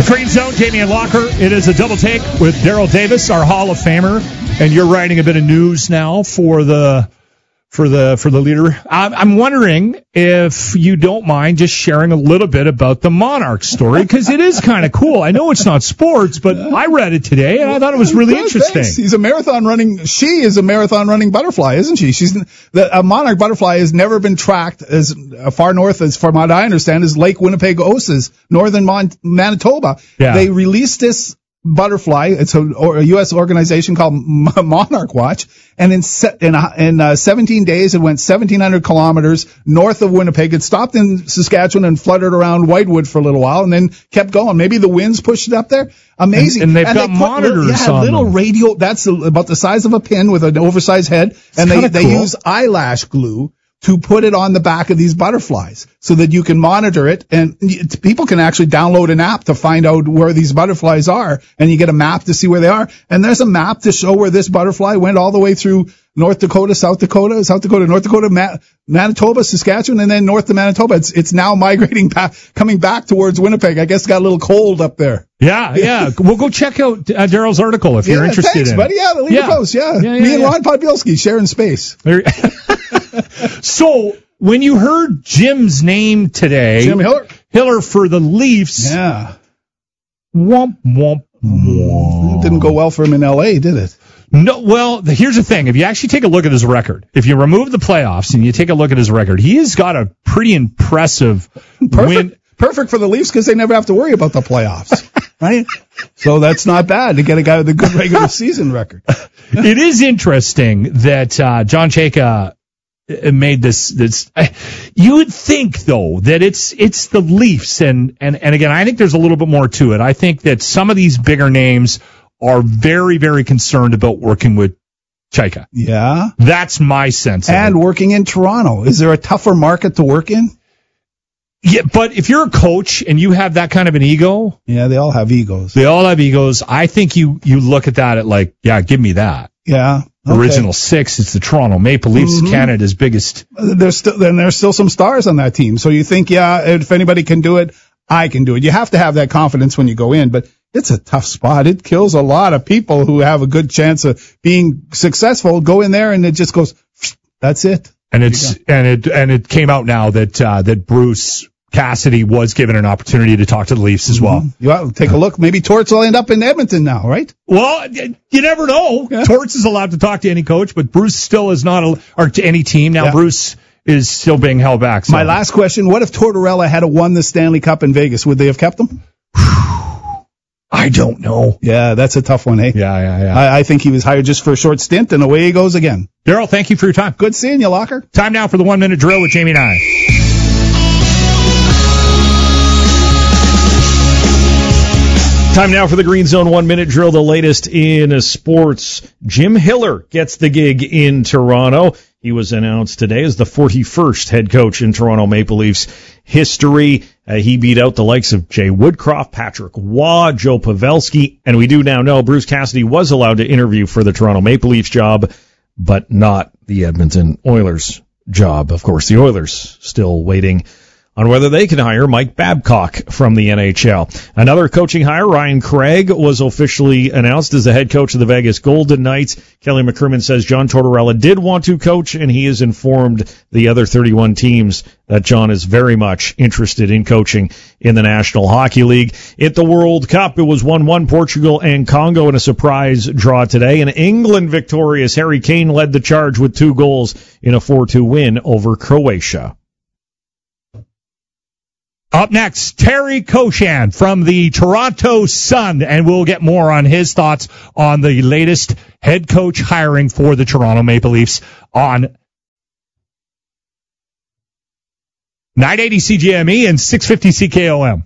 Green Zone, Jamie and Locker. It is a double take with Daryl Davis, our Hall of Famer, and you're writing a bit of news now for the leader. I'm wondering if you don't mind just sharing a little bit about the Monarch story, because it is kind of cool. I know it's not sports, but I read it today and I thought it was really interesting. Thanks. She is a marathon running butterfly, isn't she? A monarch butterfly has never been tracked as far north as, from what I understand, as Lake Winnipeg-Osas, northern Manitoba. Yeah. They released this butterfly. It's a U.S. organization called Monarch Watch, and in 17 days it went 1,700 kilometers north of Winnipeg. It stopped in Saskatchewan and fluttered around Whitewood for a little while, and then kept going. Maybe the winds pushed it up there. Amazing. And they've got monitors on little them. radio. That's about the size of a pin with an oversized head, and they use eyelash glue to put it on the back of these butterflies so that you can monitor it. And people can actually download an app to find out where these butterflies are, and you get a map to see where they are. And there's a map to show where this butterfly went all the way through North Dakota, North Dakota, Manitoba, Saskatchewan, and then north to Manitoba. It's now migrating back, coming back towards Winnipeg. I guess it got a little cold up there. Yeah. We'll go check out Daryl's article if you're interested thanks, in buddy. it. Leave a post. Me and Ron Podbielski sharing space. So, when you heard Jim's name today, Jim Hiller for the Leafs. Yeah. Womp, womp, womp. It didn't go well for him in L.A., did it? No, well, here's the thing. If you actually take a look at his record, if you remove the playoffs and you take a look at his record, he has got a pretty impressive win. Perfect for the Leafs because they never have to worry about the playoffs, right? So that's not bad to get a guy with a good regular season record. It is interesting that John Chayka made this. You would think though that it's the Leafs, and again, I think there's a little bit more to it. I think that some of these bigger names are very, very concerned about working with Chayka. Yeah. That's my sense. And working in Toronto. Is there a tougher market to work in? Yeah, but if you're a coach and you have that kind of an ego. Yeah, they all have egos. I think you look at that at like, yeah, give me that. Yeah. Okay. Original six, it's the Toronto Maple Leafs, Canada's biggest. There's still some stars on that team. So you think, yeah, if anybody can do it, I can do it. You have to have that confidence when you go in, but it's a tough spot. It kills a lot of people who have a good chance of being successful. Go in there and it just goes, that's it. And it came out now that Bruce Cassidy was given an opportunity to talk to the Leafs as well. Yeah, take a look. Maybe Torts will end up in Edmonton now, right? Well, you never know. Yeah. Torts is allowed to talk to any coach, but Bruce still is not, or to any team. Now Bruce is still being held back. So. My last question, what if Tortorella had won the Stanley Cup in Vegas? Would they have kept him? I don't know. Yeah, that's a tough one, hey? Yeah. I think he was hired just for a short stint, and away he goes again. Daryl, thank you for your time. Good seeing you, Locker. Time now for the 1 minute drill with Jamie and I. Time now for the Green Zone 1 minute drill, the latest in sports. Jim Hiller gets the gig in Toronto. He was announced today as the 41st head coach in Toronto Maple Leafs history. He beat out the likes of Jay Woodcroft, Patrick Waugh, Joe Pavelski, and we do now know Bruce Cassidy was allowed to interview for the Toronto Maple Leafs job, but not the Edmonton Oilers job. Of course, the Oilers still waiting on whether they can hire Mike Babcock from the NHL. Another coaching hire, Ryan Craig, was officially announced as the head coach of the Vegas Golden Knights. Kelly McCrimmon says John Tortorella did want to coach, and he has informed the other 31 teams that John is very much interested in coaching in the National Hockey League. At the World Cup, it was 1-1 Portugal and Congo in a surprise draw today. And England victorious. Harry Kane led the charge with 2 goals in a 4-2 win over Croatia. Up next, Terry Koshan from the Toronto Sun, and we'll get more on his thoughts on the latest head coach hiring for the Toronto Maple Leafs on 980 CGME and 650 CKOM.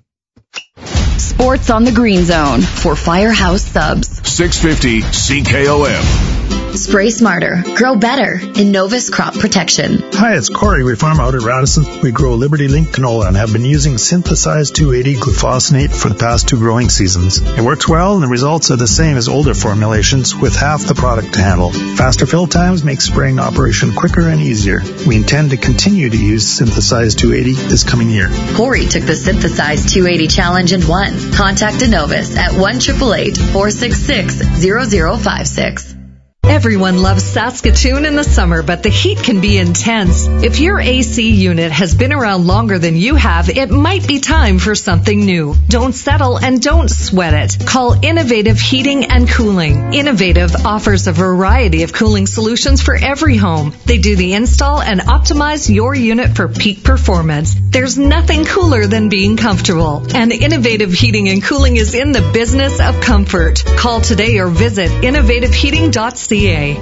Sports on the Green Zone for Firehouse Subs. 650 CKOM. Spray smarter, grow better. Innovus Crop Protection. Hi, it's Corey. We farm out at Radisson. We grow Liberty Link canola and have been using synthesized 280 glufosinate for the past 2 growing seasons. It works well and the results are the same as older formulations with half the product to handle. Faster fill times make spraying operation quicker and easier. We intend to continue to use synthesized 280 this coming year. Corey took the synthesized 280 challenge and won. Contact Innovus at 1-888-466-0056. Everyone loves Saskatoon in the summer, but the heat can be intense. If your AC unit has been around longer than you have, it might be time for something new. Don't settle and don't sweat it. Call Innovative Heating and Cooling. Innovative offers a variety of cooling solutions for every home. They do the install and optimize your unit for peak performance. There's nothing cooler than being comfortable. And Innovative Heating and Cooling is in the business of comfort. Call today or visit innovativeheating.ca.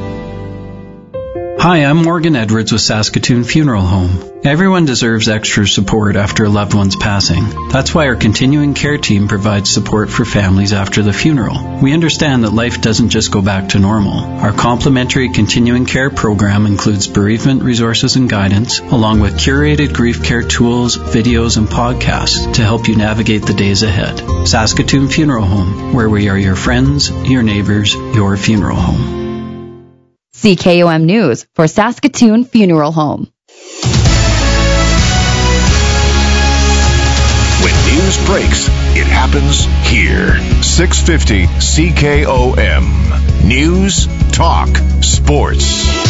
Hi, I'm Morgan Edwards with Saskatoon Funeral Home. Everyone deserves extra support after a loved one's passing. That's why our continuing care team provides support for families after the funeral. We understand that life doesn't just go back to normal. Our complimentary continuing care program includes bereavement resources and guidance, along with curated grief care tools, videos, and podcasts to help you navigate the days ahead. Saskatoon Funeral Home, where we are your friends, your neighbors, your funeral home. CKOM News for Saskatoon Funeral Home. When news breaks, it happens here. 650 CKOM. News, talk, sports.